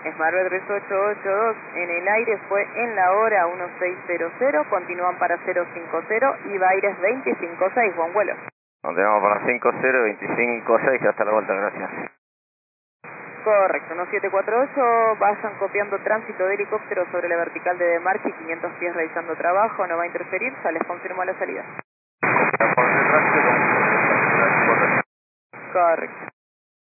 Smarbet 3882 en el aire fue en la hora 1600, continúan para 050 y Baires 256, buen vuelo. Continuamos para 50, 256, hasta la vuelta, gracias. Correcto, 1748, vayan copiando tránsito de helicóptero sobre la vertical de Demarchi, 500 pies realizando trabajo, no va a interferir, ya les confirmo la salida. Correcto.